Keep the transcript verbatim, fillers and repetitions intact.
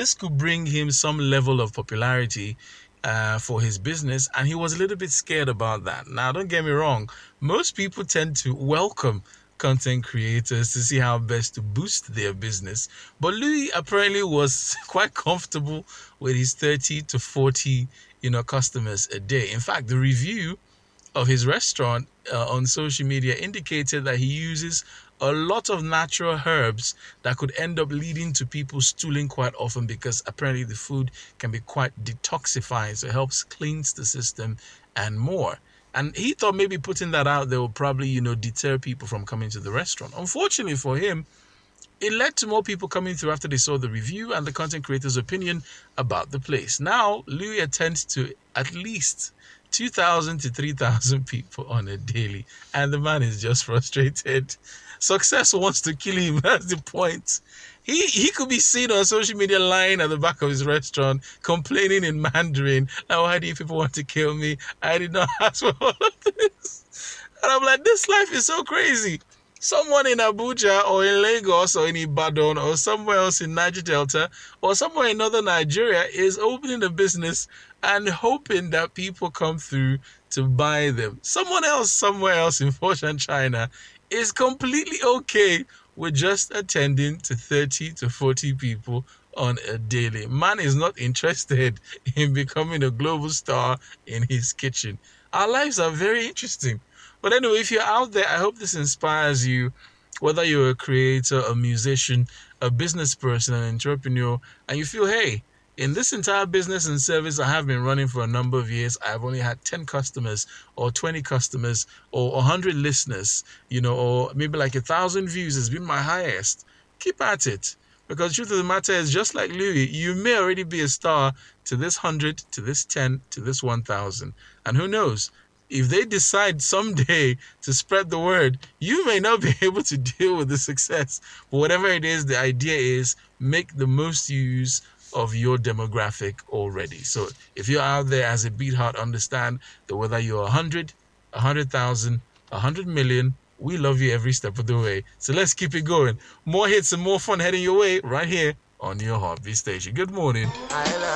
this could bring him some level of popularity uh, for his business, and he was a little bit scared about that. Now, don't get me wrong, most people tend to welcome content creators to see how best to boost their business, but Louis apparently was quite comfortable with his thirty to forty, you know, customers a day. In fact, the review of his restaurant uh, on social media indicated that he uses a lot of natural herbs that could end up leading to people stooling quite often, because apparently the food can be quite detoxifying, so it helps cleanse the system and more. And he thought maybe putting that out there would probably, you know, deter people from coming to the restaurant. Unfortunately for him, it led to more people coming through after they saw the review and the content creator's opinion about the place. Now, Louis attends to at least two thousand to three thousand people on a daily, and the man is just frustrated. Success wants to kill him. That's the point. He he could be seen on social media lying at the back of his restaurant, complaining in Mandarin, "Oh, why do you people want to kill me? I did not ask for all of this." And I'm like, this life is so crazy. Someone in Abuja or in Lagos or in Ibadan or somewhere else in Niger Delta or somewhere in northern Nigeria is opening a business and hoping that people come through to buy them. Someone else somewhere else in Foshan, China is completely okay with just attending to thirty to forty people on a daily. Man is not interested in becoming a global star in his kitchen. Our lives are very interesting. But anyway, if you're out there, I hope this inspires you, whether you're a creator, a musician, a business person, an entrepreneur, and you feel, hey, in this entire business and service I have been running for a number of years, I've only had ten customers or twenty customers or one hundred listeners, you know, or maybe like a thousand views has been my highest. Keep at it. Because the truth of the matter is, just like Louis, you may already be a star to this one hundred, to this ten, to this one thousand. And who knows? If they decide someday to spread the word, you may not be able to deal with the success. But whatever it is, the idea is make the most use of your demographic already. So if you're out there as a beat heart, understand that whether you're one hundred, one hundred thousand, one hundred million, we love you every step of the way. So let's keep it going. More hits and more fun heading your way right here on your Heartbeat Station. Good morning.